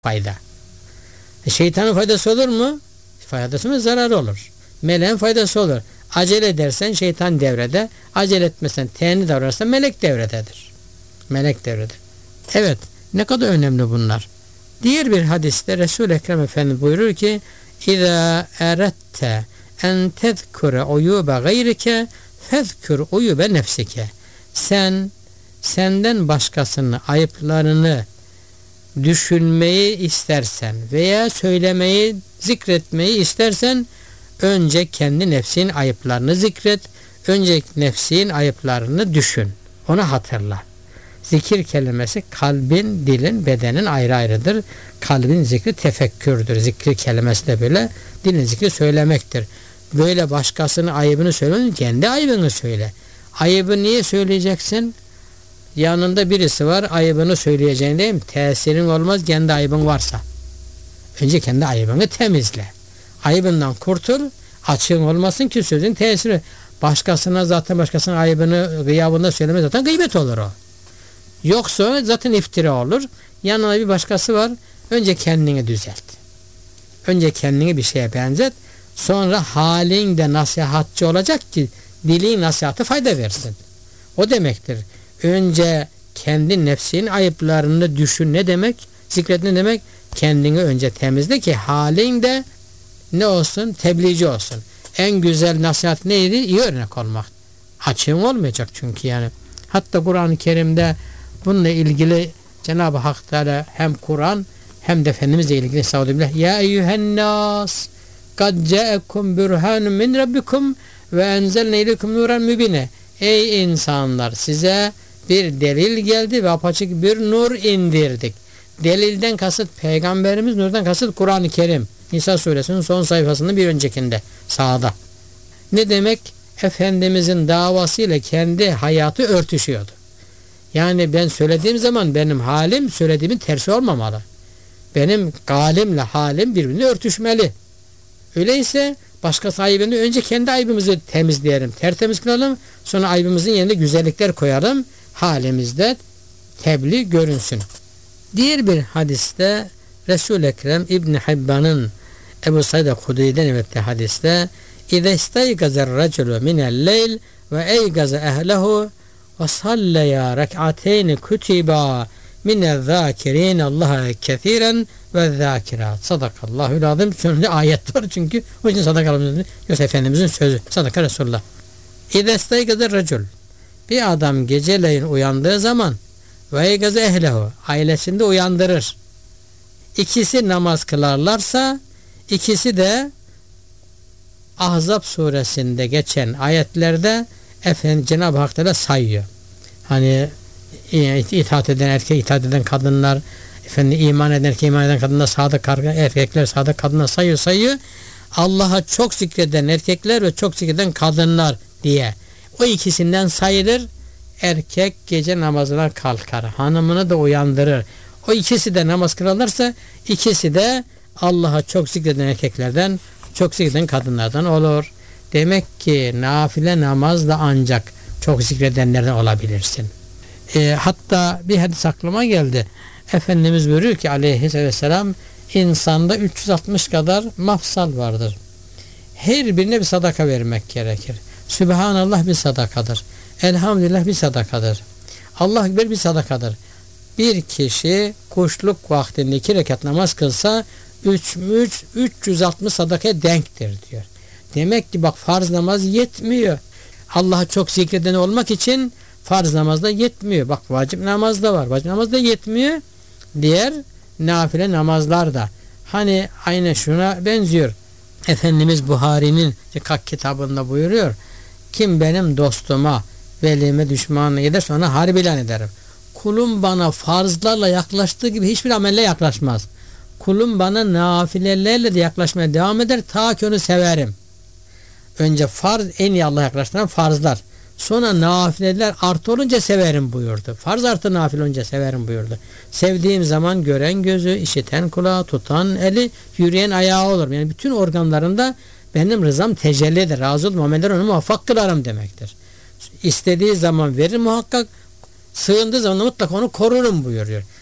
fayda. Şeytanın faydası olur mu? Faydası mı? Zararı olur. Meleğin faydası olur. Acele edersen şeytan devrede, acele etmesen, teğeni davranırsan melek devrededir. Melek devrede. Evet, ne kadar önemli bunlar. Diğer bir hadiste Resul-i Ekrem Efendimiz buyurur ki İzâ eredte en tezkure uyûbe gayrike fezkür uyûbe nefsike. Senden başkasının ayıplarını düşünmeyi istersen veya söylemeyi, zikretmeyi istersen önce kendi nefsinin ayıplarını zikret, önce nefsinin ayıplarını düşün. Onu hatırla. Zikir kelimesi kalbin, dilin, bedenin ayrı ayrıdır. Kalbin zikri tefekkürdür. Zikir kelimesi de böyle, dilin zikri söylemektir. Böyle başkasının ayıbını söyleme, kendi ayıbını söyle. Ayıbı niye söyleyeceksin? Yanında birisi var, ayıbını söyleyeceğin değil mi? Tesirin olmaz kendi ayıbın varsa. Önce kendi ayıbını temizle. Ayıbından kurtul, açığın olmasın ki sözün tesiri. Başkasının ayıbını gıyabında söyleme zaten gıybet olur o. Yoksa zaten iftira olur. Yanına bir başkası var. Önce kendini düzelt. Önce kendini bir şeye benzet. Sonra halin de nasihatçı olacak ki dilin nasihatı fayda versin. O demektir. Önce kendi nefsinin ayıplarını düşün. Ne demek? Zikret ne demek? Kendini önce temizle ki halin de ne olsun? Tebliğci olsun. En güzel nasihat neydi? İyi örnek olmak. Açığın olmayacak çünkü yani. Hatta Kur'an-ı Kerim'de bununla ilgili Cenab-ı Hak Teala hem Kur'an hem de Efendimizle ilgili Estağfirullah. Ya eyyühennas kad ca'ekum burhanun min rabbikum ve enzelne ileykum nuran mübine. Ey insanlar, size bir delil geldi ve apaçık bir nur indirdik. Delilden kasıt Peygamberimiz, nurdan kasıt Kur'an-ı Kerim. Nisa suresinin son sayfasının bir öncekinde sağda. Ne demek? Efendimizin davasıyla kendi hayatı örtüşüyordu. Yani ben söylediğim zaman benim halim söylediğimin tersi olmamalı. Benim galimle halim birbirine örtüşmeli. Öyleyse başkası ayıbını önce kendi ayıbımızı temizleyelim, tertemiz kılalım. Sonra ayıbımızın yerine güzellikler koyalım. Halimizde tebliğ görünsün. Diğer bir hadiste Resul-i Ekrem İbn Hibban'ın Ebu Said el-Hudri'den evet hadiste İze istaygazer raculu minel-leyl ve eygaze ehlehu ve salleya rek'ateyni kutiba minel-zâkirîn Allah'a kethiren ve zâkirat. Sadakallahul azim. Sonra ayet var çünkü. O için sadakallah. Yoksa Efendimizin sözü. Sadaka Resulullah. İze istaygazer racul. Bir adam geceleyin uyandığı zaman ve eygaze ehlehu. Ailesinde uyandırır. İkisi namaz kılarlarsa ikisi de Ahzab suresinde geçen ayetlerde Cenab-ı Hak Teala sayıyor. Hani itaat eden erkek, itaat eden kadınlar, iman eden erkek, iman eden kadınlar, sadık erkekler, sadık kadınlar sayıyor. Allah'a çok zikreden erkekler ve çok zikreden kadınlar diye. O ikisinden sayılır. Erkek gece namazına kalkar. Hanımını da uyandırır. O ikisi de namaz kılarlarsa ikisi de Allah'a çok zikreden erkeklerden, çok zikreden kadınlardan olur. Demek ki nafile namazla ancak çok zikredenlerden olabilirsin. Hatta bir hadis aklıma geldi. Efendimiz buyuruyor ki aleyhisselam insanda 360 kadar mafsal vardır. Her birine bir sadaka vermek gerekir. Sübhanallah bir sadakadır. Elhamdülillah bir sadakadır. Allah Ekber bir sadakadır. Bir kişi kuşluk vaktinde 2 rekat namaz kılsa 360 sadakaya denktir diyor. Demek ki bak farz namaz yetmiyor. Allah'ı çok zikreden olmak için farz namazda yetmiyor. Bak vacip namaz da var. Vacip namaz da yetmiyor. Diğer nafile namazlar da. Hani aynı şuna benziyor. Efendimiz Buhari'nin kitabında buyuruyor. Kim benim dostuma, velime, düşmanına ederse ona harp ilan ederim. Kulum bana farzlarla yaklaştığı gibi hiçbir amelle yaklaşmaz. Kulum bana nafilelerle de yaklaşmaya devam eder. Ta ki onu severim. Önce farz, en iyi Allah'a yaklaştıran farzlar. Sonra nafileler artı olunca severim buyurdu. Farz artı nafile olunca severim buyurdu. Sevdiğim zaman gören gözü, işiten kulağı, tutan eli, yürüyen ayağı olur. Yani bütün organlarında benim rızam tecelli eder. Razı ol, muameleler onu muvaffak kılarım demektir. İstediği zaman verir muhakkak. Sığındığı zaman mutlaka onu korurum buyuruyor.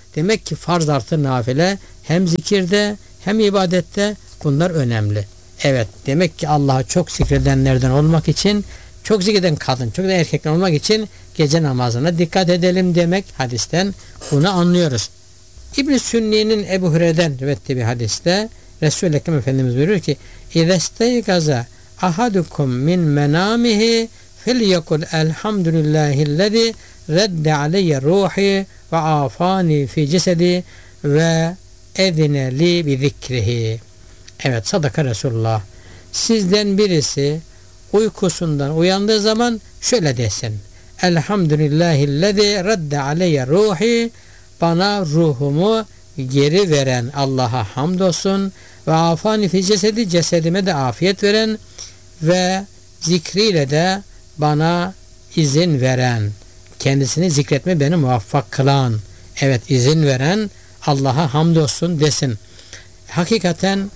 Demek ki farz artı nafile hem zikirde hem ibadette bunlar önemli. Evet, demek ki Allah'ı çok zikredenlerden olmak için, çok zikreden kadın, çok da erkekler olmak için gece namazına dikkat edelim demek hadisten bunu anlıyoruz. İbn-i Sünni'nin Ebu Hureyre'den rivayet ettiği bir hadiste Resul-i Ekrem Efendimiz buyuruyor ki İzesteygaza ahadukum min menamihi felyekul elhamdülillahillezî redde aleyye ruhi ve afani fi cesedi ve edine li bi zikrihi. Evet, sadaka Resulullah. Sizden birisi uykusundan uyandığı zaman şöyle desin: Elhamdülillahillezî redde aleyye ruhi, bana ruhumu geri veren Allah'a hamdolsun, ve afani fi cesedi, cesedime de afiyet veren ve zikriyle de bana izin veren, kendisini zikretme beni muvaffak kılan, evet, izin veren Allah'a hamdolsun desin. Hakikaten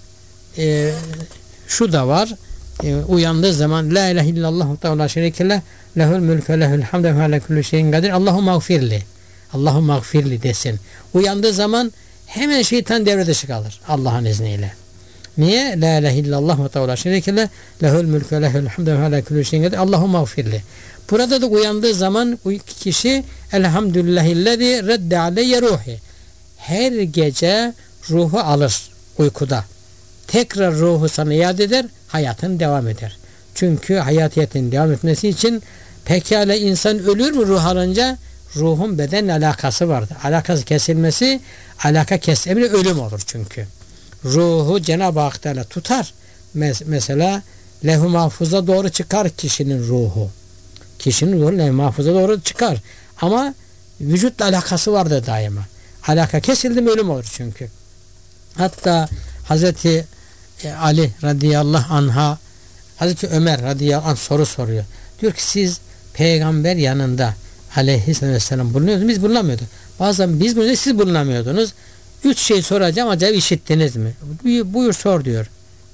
şu da var, uyandığı zaman la ilahe illallah ve la şerike leh lehul mülkü lehul hamdu ve ala kulli şeyin kadir Allahümme gfirli, Allahümme gfirli desin. Uyandığı zaman hemen şeytan devre dışı kalır Allah'ın izniyle. Niye? La ilahe illallah ve la şerike leh lehul mülkü lehul hamdu ve ala kulli şeyin kadir Allahümme gfirli. Burada da uyandığı zaman kişi elhamdülillahillezî redde aleyye ruhi, her gece ruhu alır uykuda. Tekrar ruhu sana iade eder, hayatın devam eder. Çünkü hayatiyetinin devam etmesi için pekala insan ölür mü ruh alınca? Ruhun bedenle alakası vardır. Alakası kesilmesi, alaka kesilmesi ölüm olur çünkü. Ruhu Cenab-ı Hak Teala tutar. Mesela levh-i mahfuza doğru çıkar kişinin ruhu. Kişinin ruhu levh-i mahfuza doğru çıkar. Ama vücutla alakası vardır daima. Alaka kesildi mi ölüm olur çünkü. Hatta Hazreti Ali radıyallahu anh'a Hazreti Ömer radıyallahu anh soru soruyor. Diyor ki siz peygamber yanında aleyhisselam bulunuyorsunuz. Biz bulunamıyorduk. Bazen biz bulunuyoruz, siz bulunamıyordunuz. 3 şey soracağım, acaba işittiniz mi? Buyur sor diyor.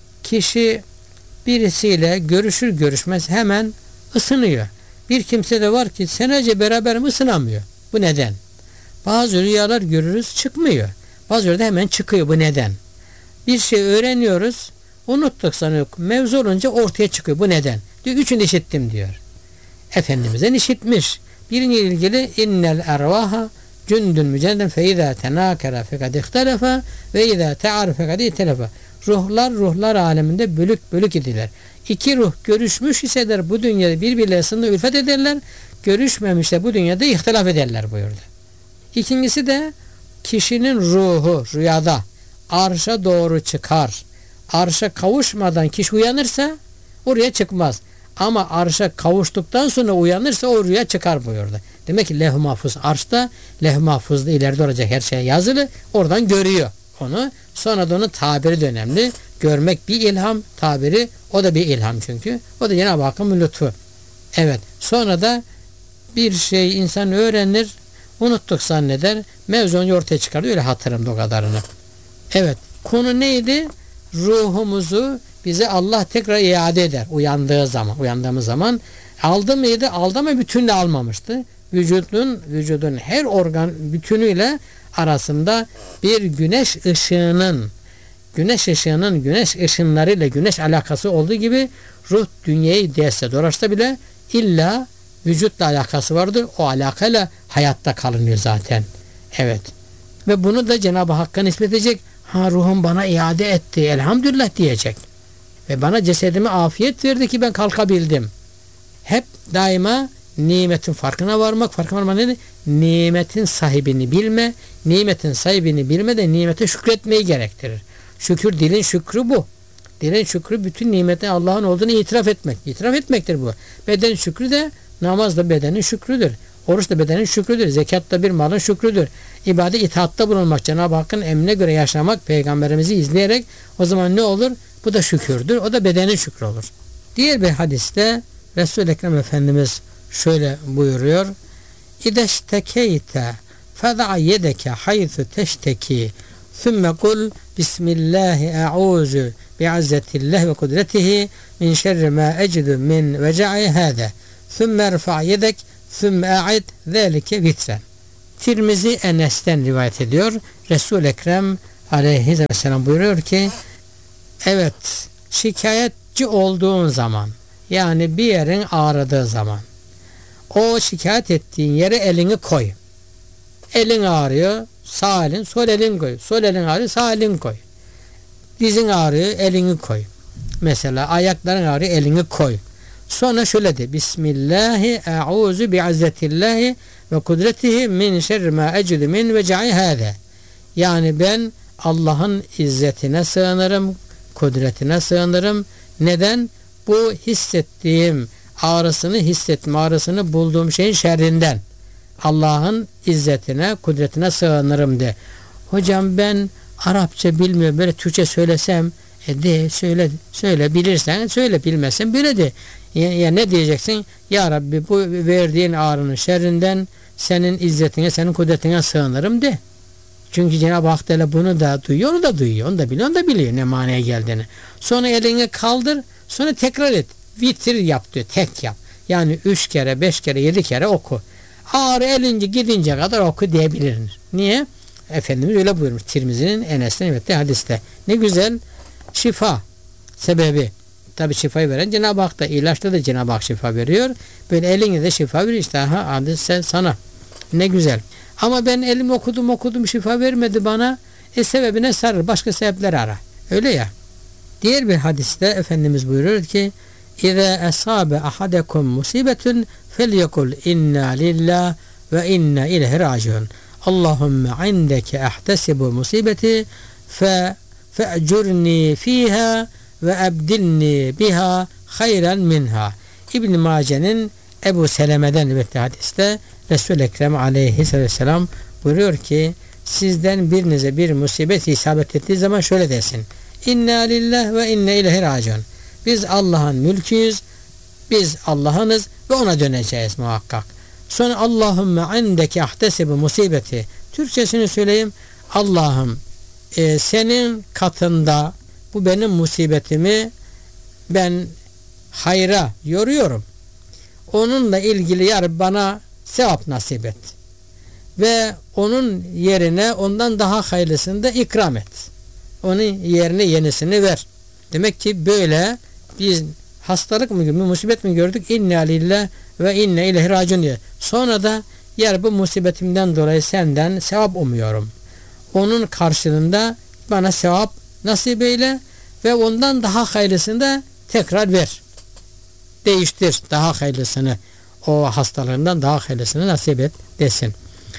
Kişi birisiyle görüşür görüşmez hemen ısınıyor. Bir kimse de var ki senelerce beraber mi ısınamıyor. Bu neden? Bazı rüyalar görürüz çıkmıyor. Bazı rüyalar hemen çıkıyor. Bu neden? Bir şey öğreniyoruz, unuttuk sanıyor. Mevzu olunca ortaya çıkıyor. Bu neden? Diyor, üçünü işittim diyor. Efendimiz'den işitmiş. Birinci ilgili innel ervaha cündün mücendem fe izâ tenâkera fekad ihtelefe ve izâ te'arif fekad itelefe. Ruhlar aleminde bölük bölük idiler. İki ruh görüşmüş iseler bu dünyada birbirlerine ülfet ederler. Görüşmemişse bu dünyada ihtilaf ederler buyurdu. İkincisi de kişinin ruhu rüyada arşa doğru çıkar. Arşa kavuşmadan kişi uyanırsa oraya çıkmaz. Ama arşa kavuştuktan sonra uyanırsa o rüya çıkar buyurdu. Demek ki levh-i mahfuz arşta, levh-i mahfuzda ileride olacak her şey yazılı. Oradan görüyor onu. Sonra da onun tabiri de önemli. Görmek bir ilham, tabiri o da bir ilham çünkü. O da Cenab-ı Hakk'ın lütfu. Evet. Sonra da bir şey insan öğrenir, unuttuk zanneder, mevzunu ortaya çıkardı. Öyle hatırımda o kadarını. Evet. Konu neydi? Ruhumuzu bize Allah tekrar iade eder uyandığımız zaman. Aldı mıydı? Aldı ama bütünle almamıştı. Vücudun her organ bütünüyle arasında bir güneş ışınlarıyla güneş alakası olduğu gibi ruh dünyayı dese dolaşsa bile illa vücutla alakası vardır. O alakayla hayatta kalınıyor zaten. Evet. Ve bunu da Cenab-ı Hakk'a nispet edecek. Ruhum bana iade etti. Elhamdülillah diyecek. Ve bana cesedime afiyet verdi ki ben kalkabildim. Hep daima nimetin farkına varmak nedir? Nimetin sahibini bilme. Nimetin sahibini bilme de nimete şükretmeyi gerektirir. Şükür, dilin şükrü bu. Dilin şükrü bütün nimetin Allah'ın olduğunu itiraf etmek. İtiraf etmektir bu. Beden şükrü de namaz da bedenin şükrüdür. Oruç da bedenin şükrüdür. Zekat da bir malın şükrüdür. İbadet itaatta bulunmak, Cenab-ı Hakk'ın emrine göre yaşamak, peygamberimizi izleyerek, o zaman ne olur? Bu da şükürdür. O da bedenin şükrü olur. Diğer bir hadiste Resul-i Ekrem Efendimiz şöyle buyuruyor. İdeştekeyte fed'a yedeke haythu teşteki thumme kul bismillahi e'uzu bi'azzetillah ve kudretihi min şerri ma ecidu min veca'i hâze thumme erfa' yedek thumme a'id zâlike vitren. Tirmizi Enes'ten rivayet ediyor. Resul-i Ekrem aleyhisselam buyuruyor ki, evet, şikayetçi olduğun zaman, yani bir yerin ağrıdığı zaman, o şikayet ettiğin yere elini koy. Elin ağrıyor, sağ elin, sol elin koy. Sol elin ağrıyor, sağ elin koy. Dizin ağrıyor, elini koy. Mesela ayakların ağrıyor, elini koy. Sonra şöyle de: Bismillahi a'uzu bi'izzetillahi ve kudretihi min şerri ma ecidu min vece'i hâze. Yani ben Allah'ın izzetine sığınırım, kudretine sığınırım. Neden? Bu hissettiğim ağrısını bulduğum şeyin şerrinden. Allah'ın izzetine, kudretine sığınırım de. Hocam ben Arapça bilmiyorum, böyle Türkçe söylesem, de söyle bilirsen söyle, bilmezsen böyle de. Ya ne diyeceksin? Ya Rabbi, bu verdiğin ağrının şerrinden senin izzetine, senin kudretine sığınırım de. Çünkü Cenab-ı Hak Teala bunu da duyuyor, onu da duyuyor, onu da biliyor ne manaya geldiğini. Sonra elini kaldır, sonra tekrar et. Vitir yap diyor, tek yap. Yani 3 kere, 5 kere, 7 kere oku. Ağrı elince gidince kadar oku diyebilir. Niye? Efendimiz öyle buyurmuş. Tirmizi'nin Enes'ten evet hadiste. Ne güzel şifa sebebi. Tabi şifayı veren Cenab-ı Hak da, ilaçta da Cenab-ı Hak şifa veriyor. Böyle eline de şifa veriyor işte. Hadi sen sana. Ne güzel. Ama ben elimi okudum şifa vermedi bana. Sebebine sarıl. Başka sebepler ara. Öyle ya. Diğer bir hadiste Efendimiz buyuruyor ki: İza asabe ahadakum musibetun felyekul inna lillah ve inna ileyhi raciun. Allahümme indeke ahtesibu musibeti fe'curni fiha ve ebdilni biha hayran minha. İbn-i Mace'nin Ebu Seleme'den rivayet hadiste Resul-i Ekrem aleyhisselam buyuruyor ki, sizden birinize bir musibet isabet ettiği zaman şöyle desin: İnna lillah ve inna ileyhi raciun. Biz Allah'ın mülküyüz, biz Allah'ınız ve ona döneceğiz muhakkak. Sonra Allahümme indeke ahtesibu musibeti. Türkçesini söyleyeyim. Allah'ım, senin katında bu benim musibetimi ben hayra yoruyorum. Onunla ilgili yar bana sevap nasip et. Ve onun yerine ondan daha hayırlısını da ikram et. Onun yerine yenisini ver. Demek ki böyle biz hastalık mı, musibet mi gördük? İnna lillah ve inna ileyhi raciun diye. Sonra da yer bu musibetimden dolayı senden sevap umuyorum. Onun karşılığında bana sevap nasip eyle ve ondan daha hayırlısını da tekrar ver. Değiştir daha hayırlısını. O hastalığından daha hayırlısını nasip et desin.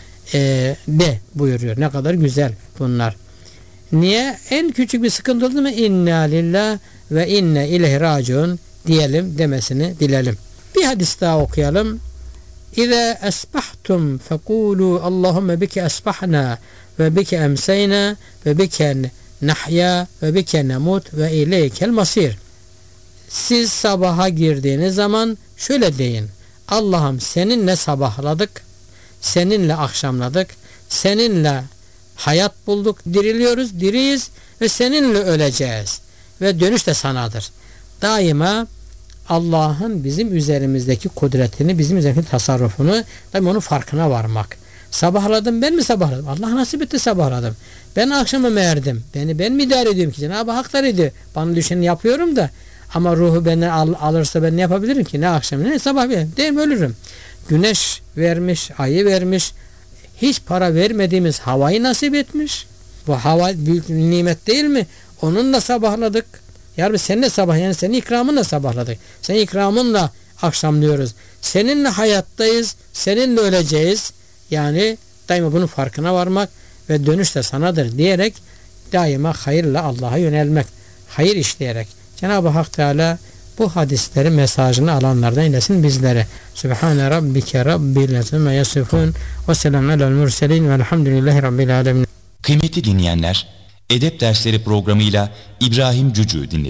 De buyuruyor. Ne kadar güzel bunlar. Niye? En küçük bir sıkıntı oldu mu? İnna lillah ve inna ileyhi raciun diyelim, demesini bilelim. Bir hadis daha okuyalım. İza asbahtum fekulu Allahümme bike asbahna ve bike emseyna ve bike nahya ve bike nemut ve ileykel masir. Siz sabaha girdiğiniz zaman şöyle deyin: Allah'ım, seninle sabahladık, seninle akşamladık, seninle hayat bulduk, diriliyoruz, diriyiz ve seninle öleceğiz ve dönüş de sanadır. Daima Allah'ın bizim üzerimizdeki kudretini, bizim üzerindeki tasarrufunu, tabii onun farkına varmak. Sabahladım, ben mi sabahladım? Allah nasip etti sabahladım. Ben akşama mı erdim? Ben mi idare ediyorum ki? Cenab-ı Hak ediyor. Bana düşeni yapıyorum da, ama ruhu benden alırsa ben ne yapabilirim ki? Ne akşam ne sabah değil mi, ölürüm. Güneş vermiş, ayı vermiş, hiç para vermediğimiz havayı nasip etmiş. Bu hava büyük nimet değil mi? Onunla sabahladık. Yani seninle sabah, yani senin ikramınla sabahladık. Senin ikramınla akşamlıyoruz. Seninle hayattayız, seninle öleceğiz. Yani daima bunun farkına varmak ve dönüş de sanadır diyerek daima hayırla Allah'a yönelmek, hayır işleyerek. Cenab-ı Hak Teala bu hadislerin mesajını alanlardan eylesin bizlere. Sübhane rabbike rabbil izzati yasifun ve selamun alel murselin velhamdülillahi rabbil alemin. Kıymetli dinleyenler, Edep Dersleri programıyla İbrahim Cücü'yü dinlediniz.